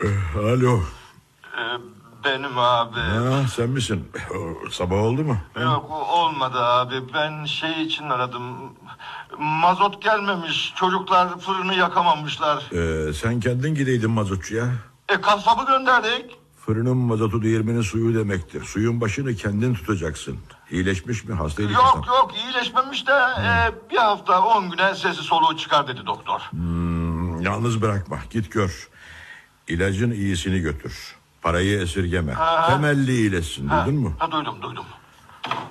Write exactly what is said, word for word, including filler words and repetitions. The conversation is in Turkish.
Alo. Ee, benim abi. Ha, sen misin? Sabah oldu mu? Yok olmadı abi. Ben şey için aradım. Mazot gelmemiş. Çocuklar fırını yakamamışlar. Ee, sen kendin gideydin mazotçuya. E kasabı gönderdik. Fırının mazotu değirmenin suyu demektir. Suyun başını kendin tutacaksın. İyileşmiş mi? Hastaydı. Yok yok iyileşmemiş de e, bir hafta on güne sesi soluğu çıkar dedi doktor. Hmm, yalnız bırakma. Git gör. İlacın iyisini götür. Parayı esirgeme. Ha. Temelli iyileşsin. Ha, Duydun mu? ha, duydum duydum.